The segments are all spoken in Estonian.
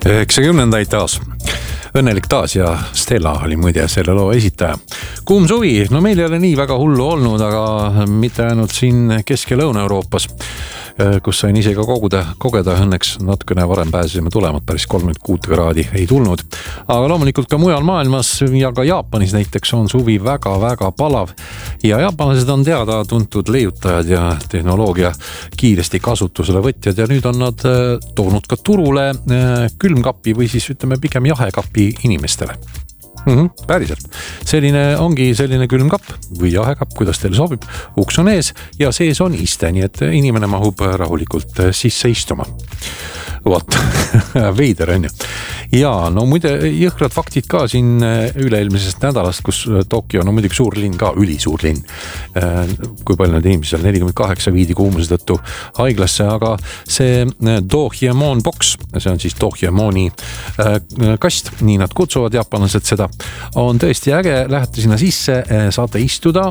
90-ndaid taas. Õnnelik taas ja Stella oli muide selle loo esitaja. Kuum suvi, no meil ei ole nii väga hullu olnud, aga mitte ainult siin Kesk- ja Lõuna-Euroopas, kus sain ise ka kogeda. Õnneks natukene varem pääsesime tulemad, päris 36 kraadi ei tulnud. Aga loomulikult ka mujal maailmas ja ka Jaapanis näiteks on suvi väga-väga palav. Ja jaapanlased on teada tuntud leiutajad ja tehnoloogia kiiresti kasutusele võtjad ja nüüd on nad toonud ka turule külmkapi või siis ütleme pigem jahekapi inimestele. Päriselt. Ongi selline külmkapp või jahekapp, kuidas teile sobib. Uks on ees ja sees on iste, nii et inimene mahub rahulikult sisse istuma. Vot, veider on ju. Ja no muide jõhkrad faktid ka siin üleilmisest nädalast, kus Tokyo on muidugi suur linn ka, ülisuur linn. Kui palju need inimesed seal 48 viidi kuumuse tõttu haiglasse, aga see Dohyemon box, see on siis Dohyemoni kast, nii nad kutsuvad jaapanlased seda, on tõesti äge, lähete sinna sisse, saate istuda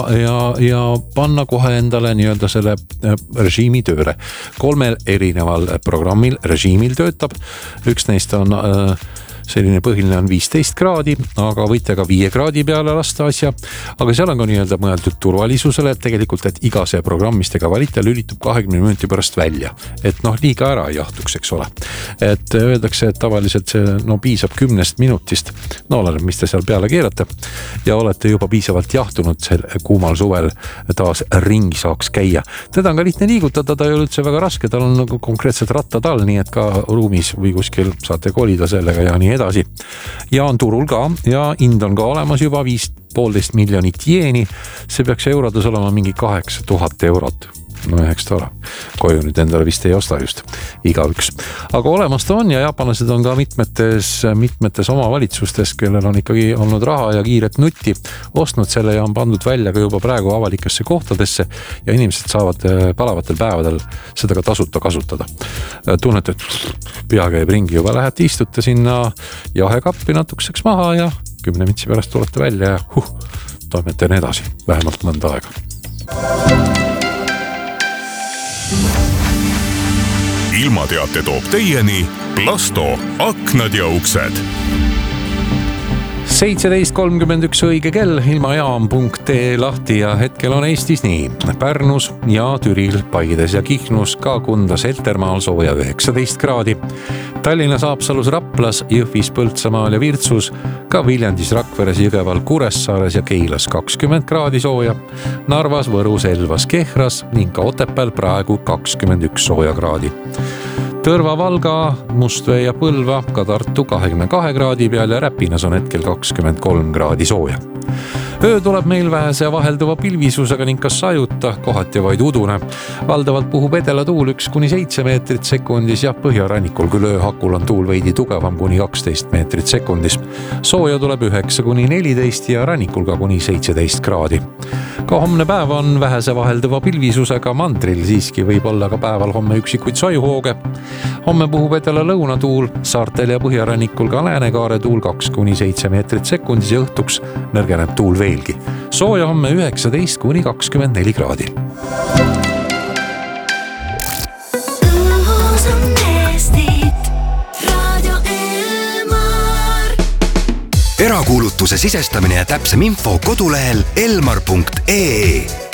ja panna kohe endale nii-öelda selle režiimi tööle. 3 erineval programmil režiimil töötab. Üks neist on selline põhiline on 15 kraadi, aga võite ka 5 kraadi peale lasta asja. Aga seal on ka nii-öelda mõeldud turvalisusele, et tegelikult, et iga see programm, mis tega valite, lülitub 20 minuti pärast välja. Et liiga ära ei jahtuks, eks ole. Et öeldakse, et tavaliselt see piisab 10 minutist. Oleneb, mis te seal peale keerate. Ja olete juba piisavalt jahtunud sel kuumal suvel taas ringi saaks käia. Teda on ka lihtne liigutada, ta ei ole üldse väga raske, tal on konkreetselt rattad all, nii et ka ruumis või kuskil saate kolida sellega ja nii edasi. Ja on turul ka ja hind on ka olemas juba 5,5 miljonit jeeni. See peaks eurodes olema mingi 8000 eurot. No eks ta ole. Koju nüüd endale vist ei osta just igaüks. Aga olemas ta on ja jaapanlased on ka mitmetes omavalitsustes, kellel on ikkagi olnud raha ja kiiret nutti ostnud selle ja on pandud välja ka juba praegu avalikesse kohtadesse ja inimesed saavad palavatel päevadel seda ka tasuta kasutada. Tunnete, et pea käib ringi, juba lähete istute sinna jahekappi natukeseks maha ja 10 minutsi pärast tulete välja ja toimeten edasi, vähemalt mõnda aega. Ilmateate toob teieni Plasto aknad ja uksed. 17.31 õige kell, ilmajaam.ee lahti ja hetkel on Eestis nii. Pärnus ja Türil, Paides ja Kihnus, ka Kundas, Heltermaal sooja 19 kraadi. Tallinnas, Haapsalus, Raplas, Jõhvis, Põltsamaal ja Virtsus, ka Viljandis, Rakveres, Jõgeval, Kuressaares ja Keilas 20 kraadi sooja. Narvas, Võrus, Elvas, Kehras ning ka Otepääl praegu 21 sooja kraadi. Tõrva, Valga, Mustvee ja Põlva, ka Tartu 22 kraadi peal ja Räpinas on hetkel 23 kraadi sooja. Öö tuleb meil vähese vahelduva pilvisusega ning kas sajuta, kohati vaid udune. Valdavalt puhub edela tuul 1-7 meetrit sekundis ja põhjarannikul küll ööhakul on tuul veidi tugevam kuni 12 meetrit sekundis. Sooja tuleb 9-14 ja rannikul ka kuni 17 kraadi. Ka homne päev on vähese vahelduva pilvisusega, mandril siiski võib olla ka päeval homme üksikuid sajuhooge. Homme puhub edela lõunatuul, saartel ja põhjarannikul ka läänekaare tuul 2-7 meetrit sekundis ja õhtuks nõrgeneb tuul veelgi. Sooja homme 19-24 kraadi. Erakuulutuse sisestamine ja täpsem info kodulehel elmar.ee.